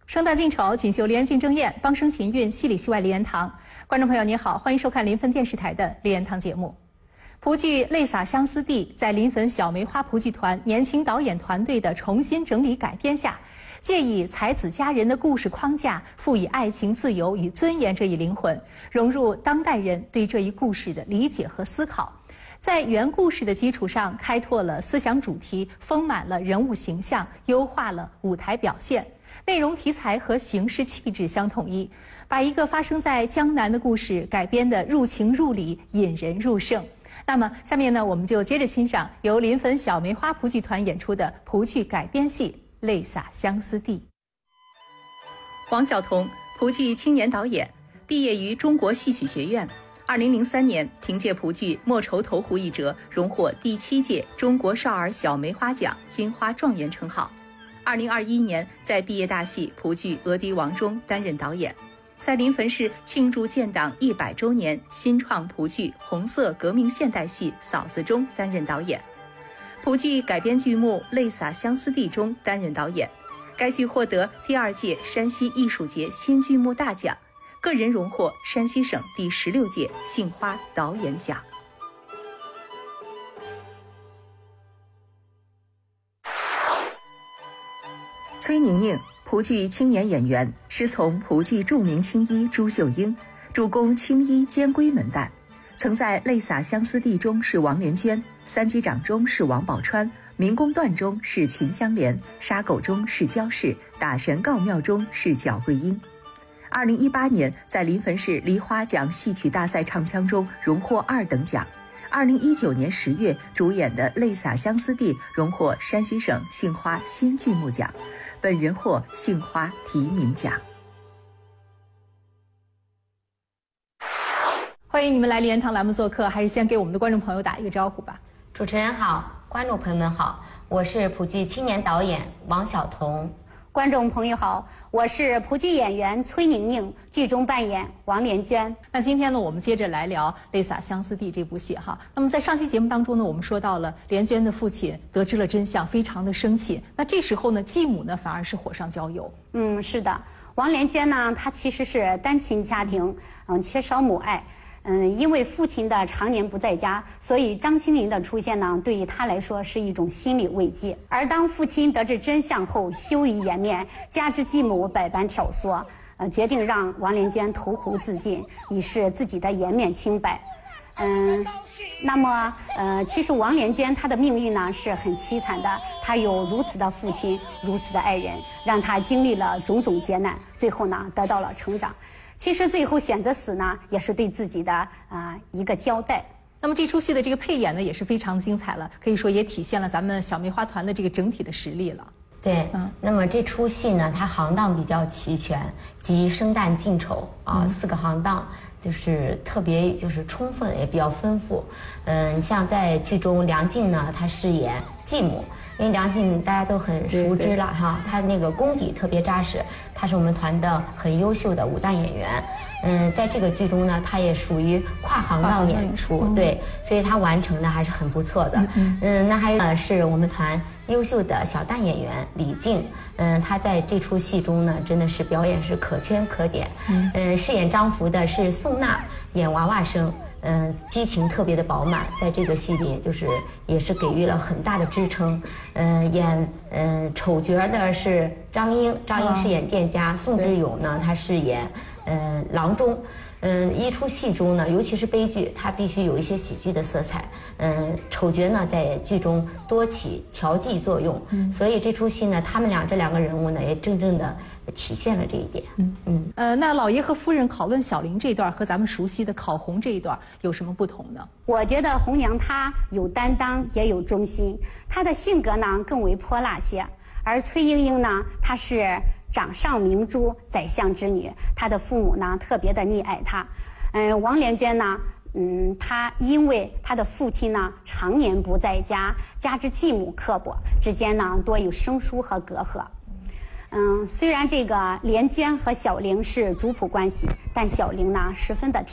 生旦净丑，锦绣梨园竞争宴，帮生勤运，戏里戏外梨园堂。观众朋友您好，欢迎收看临汾电视台的梨园堂节目。蒲剧《泪洒相思地》在临汾小梅花蒲剧团年轻导演团队的重新整理改编下，借以才子佳人的故事框架，赋予爱情、自由与尊严这一灵魂，融入当代人对这一故事的理解和思考。在原故事的基础上，开拓了思想主题，丰满了人物形象，优化了舞台表现。内容题材和形式气质相统一，把一个发生在江南的故事改编得入情入理，引人入胜。那么下面呢，我们就接着欣赏由临汾小梅花蒲剧团演出的蒲剧改编戏《泪洒相思地》。王晓彤，蒲剧青年导演，毕业于中国戏曲学院。2003年，凭借蒲剧《莫愁投壶》一折，荣获第7届中国少儿小梅花奖金花状元称号。2021年，在毕业大戏蒲剧《娥狄王》中担任导演。在临汾市庆祝建党100周年新创蒲剧红色革命现代戏《嫂子》中担任导演。蒲剧改编剧目《泪洒相思地》中担任导演。该剧获得第2届山西艺术节新剧目大奖，个人荣获山西省第16届杏花导演奖。崔宁宁，蒲剧青年演员，师从蒲剧著名青衣朱秀英，主攻青衣监闺门旦。曾在《泪洒相思地》中是王莲娟，《三击掌》中是王宝钏，《明宫断》中是秦香莲，《杀狗》中是焦氏，《打神告庙》中是皎桂英。2018年，在临汾市梨花奖戏曲大赛唱腔中荣获2等奖。2019年10月主演的《泪洒相思地》荣获山西省杏花新剧目奖，本人获杏花提名奖。欢迎你们来梨园堂栏目做客，还是先给我们的观众朋友打一个招呼吧。 主持人好，观众朋友们好，我是蒲剧青年导演王晓彤。 观众朋友好，我是蒲剧演员崔宁宁，剧中扮演王莲娟。 那今天呢，我们接着来聊《泪洒相思地》这部戏哈。那么在上期节目当中呢，我们说到了莲娟的父亲得知了真相，非常的生气。那这时候呢，继母呢反而是火上浇油。 是的，王莲娟呢，她其实是单亲家庭，缺少母爱。因为父亲的常年不在家，所以张青云的出现呢，对于他来说是一种心理慰藉。而当父亲得知真相后，羞于掩面，加之继母百般挑唆，决定让王莲娟投湖自尽，以示自己的颜面清白。那么其实王莲娟她的命运呢是很凄惨的，她有如此的父亲，如此的爱人，让她经历了种种劫难，最后呢得到了成长。其实最后选择死呢，也是对自己的一个交代。 那么这出戏的这个配演呢，也是非常精彩了，可以说也体现了咱们小梅花团的这个整体的实力了。 对，那么这出戏呢，它行当比较齐全，即生旦净丑4个行当，就是特别就是充分，也比较丰富。你像在剧中梁静呢，她饰演继母。因为梁静大家都很熟知了哈，她那个功底特别扎实，她是我们团的很优秀的武旦演员。在这个剧中呢，她也属于跨行当演出，对，所以她完成的还是很不错的。那还有呢，是我们团优秀的小旦演员李静，她在这出戏中呢，真的是表演是可圈可点。饰演张福的是宋娜，演娃娃生。激情特别的饱满，在这个戏里就是也是给予了很大的支撑。演丑角的是张英，张英饰演店家，宋智勇呢他饰演郎中。一出戏中呢，尤其是悲剧，它必须有一些喜剧的色彩。丑角呢在剧中多起调剂作用，所以这出戏呢，他们这两个人物呢，也真正的体现了这一点。 那老爷和夫人拷问小玲这一段和咱们熟悉的考红这一段有什么不同呢？ 我觉得红娘她有担当，也有忠心，她的性格呢更为泼辣些。而崔莺莺呢，她是掌上明珠，宰相之女，她的父母呢特别的溺爱她。王莲娟呢，她因为她的父亲呢常年不在家，加之继母刻薄，之间呢多有生疏和隔阂。虽然这个莲娟和小玲是主仆关系，但小玲呢十分的